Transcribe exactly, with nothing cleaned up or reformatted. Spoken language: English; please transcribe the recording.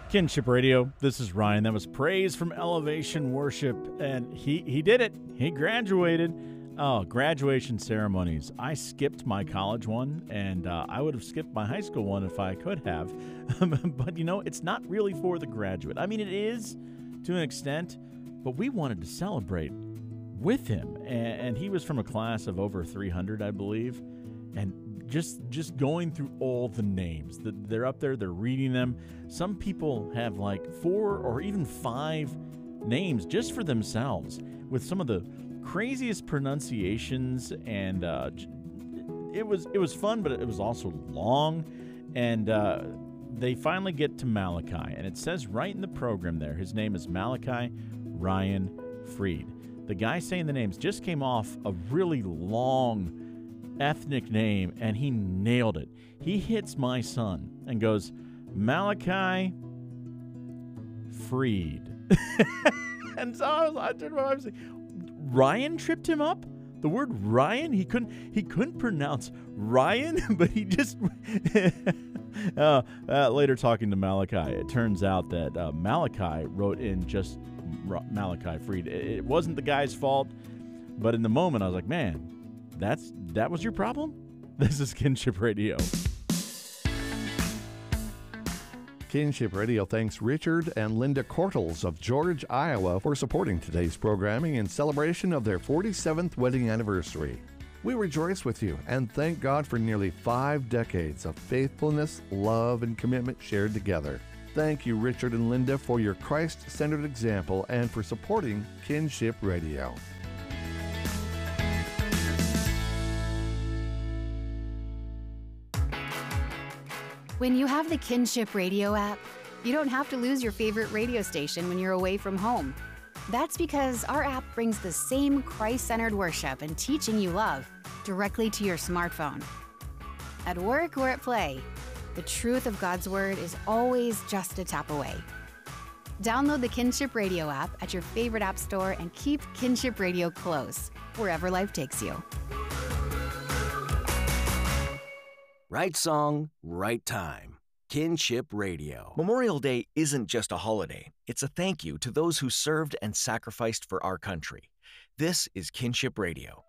Kinship Radio, this is Ryan. That was Praise from Elevation Worship, and he, he did it. He graduated. Oh, graduation ceremonies. I skipped my college one, and uh, I would have skipped my high school one if I could have. But, you know, it's not really for the graduate. I mean, it is to an extent, but we wanted to celebrate with him. And, and he was from a class of over three hundred, I believe, and Just just going through all the names. They're up there, they're reading them. Some people have like four or even five names just for themselves with some of the craziest pronunciations. And uh, it was it was fun, but it was also long. And uh, they finally get to Malachi. And it says right in the program there, his name is Malachi Ryan Freed. The guy saying the names just came off a really long ethnic name, and he nailed it. He hits my son and goes, Malachi Freed. And so I, was, I turned to my wife and said, Ryan tripped him up? The word Ryan? He couldn't he couldn't pronounce Ryan, but he just... uh, uh, later talking to Malachi, it turns out that uh, Malachi wrote in just Malachi Freed. It, it wasn't the guy's fault, but in the moment I was like, man, That's that was your problem? This is Kinship Radio. Kinship Radio thanks Richard and Linda Cortles of George, Iowa for supporting today's programming in celebration of their forty-seventh wedding anniversary. We rejoice with you and thank God for nearly five decades of faithfulness, love, and commitment shared together. Thank you, Richard and Linda, for your Christ-centered example and for supporting Kinship Radio. When you have the Kinship Radio app, you don't have to lose your favorite radio station when you're away from home. That's because our app brings the same Christ-centered worship and teaching you love directly to your smartphone. At work or at play, the truth of God's Word is always just a tap away. Download the Kinship Radio app at your favorite app store and keep Kinship Radio close, wherever life takes you. Right song, right time. Kinship Radio. Memorial Day isn't just a holiday. It's a thank you to those who served and sacrificed for our country. This is Kinship Radio.